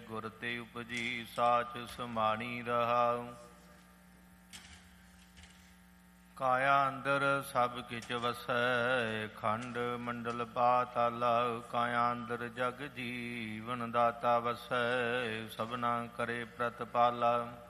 ਗੁਰ ਤੇ ਉਪਜੀ ਸਾਚ ਸਮਾਣੀ ਰਹਾਉ। ਕਾਇਆ ਅੰਦਰ ਸਭ ਕਿਛ ਵਸੈ ਖੰਡ ਮੰਡਲ ਪਾਤਾਲਾ। ਕਾਇਆ ਅੰਦਰ ਜਗ ਜੀਵਨ ਦਾਤਾ ਵਸੈ ਸਭਨਾ ਕਰੇ ਪ੍ਰਤਪਾਲਾ।